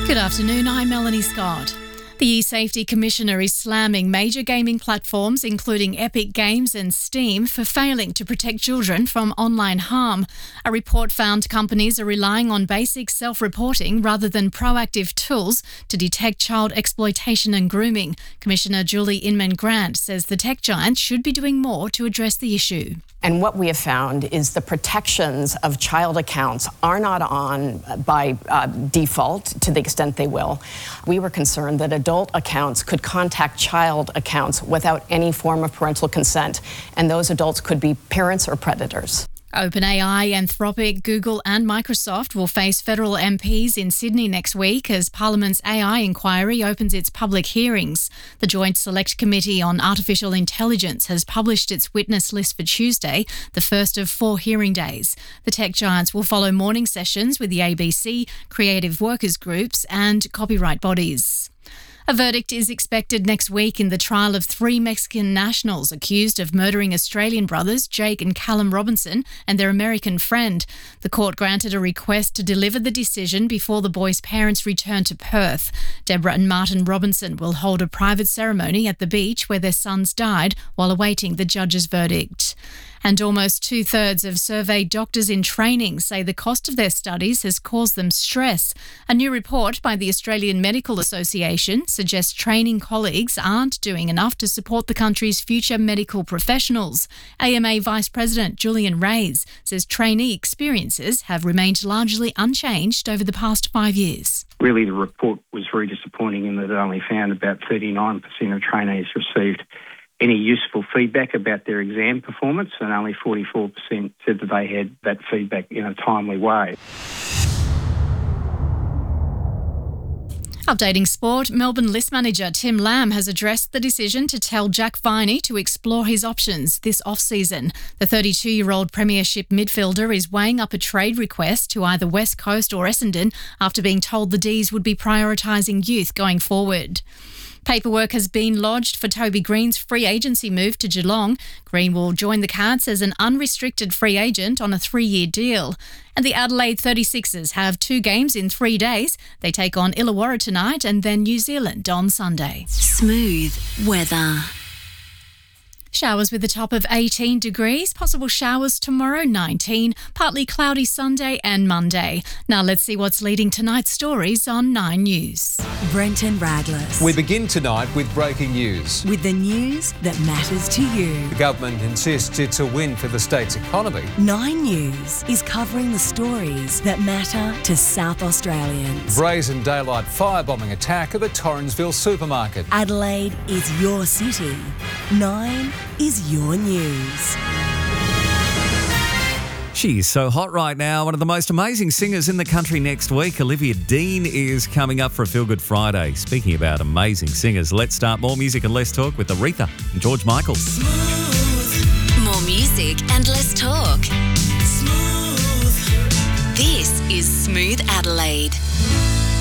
Good afternoon, I'm Melanie Scott. The E-Safety Commissioner is slamming major gaming platforms, including Epic Games and Steam, for failing to protect children from online harm. A report found companies are relying on basic self-reporting rather than proactive tools to detect child exploitation and grooming. Commissioner Julie Inman-Grant says the tech giants should be doing more to address the issue. And what we have found is the protections of child accounts are not on by default to the extent they will. We were concerned that adult accounts could contact child accounts without any form of parental consent, and those adults could be parents or predators. OpenAI, Anthropic, Google and Microsoft will face federal MPs in Sydney next week as Parliament's AI inquiry opens its public hearings. The Joint Select Committee on Artificial Intelligence has published its witness list for Tuesday, the first of 4 hearing days. The tech giants will follow morning sessions with the ABC, creative workers groups and copyright bodies. A verdict is expected next week in the trial of 3 Mexican nationals accused of murdering Australian brothers Jake and Callum Robinson and their American friend. The court granted a request to deliver the decision before the boys' parents return to Perth. Deborah and Martin Robinson will hold a private ceremony at the beach where their sons died while awaiting the judge's verdict. And almost 2/3 of surveyed doctors in training say the cost of their studies has caused them stress. A new report by the Australian Medical Association suggests training colleagues aren't doing enough to support the country's future medical professionals. AMA Vice President Julian Reyes says trainee experiences have remained largely unchanged over the past 5 years. Really, the report was very disappointing in that it only found about 39% of trainees received any useful feedback about their exam performance, and only 44% said that they had that feedback in a timely way. Updating sport, Melbourne list manager Tim Lamb has addressed the decision to tell Jack Viney to explore his options this off-season. The 32-year-old premiership midfielder is weighing up a trade request to either West Coast or Essendon after being told the D's would be prioritising youth going forward. Paperwork has been lodged for Toby Green's free agency move to Geelong. Green will join the Cats as an unrestricted free agent on a 3-year deal. And the Adelaide 36ers have 2 games in 3 days. They take on Illawarra tonight and then New Zealand on Sunday. Smooth weather. Showers with a top of 18 degrees, possible showers tomorrow 19, partly cloudy Sunday and Monday. Now let's see what's leading tonight's stories on 9 News. Brenton Radless. We begin tonight with breaking news. With the news that matters to you. The government insists it's a win for the state's economy. 9 News is covering the stories that matter to South Australians. Brazen daylight firebombing attack at the Torrensville supermarket. Adelaide is your city. 9 is your news. She's so hot right now. One of the most amazing singers in the country next week, Olivia Dean, is coming up for a Feel Good Friday. Speaking about amazing singers, let's start more music and less talk with Aretha and George Michael. Smooth. More music and less talk. Smooth. This is Smooth Adelaide.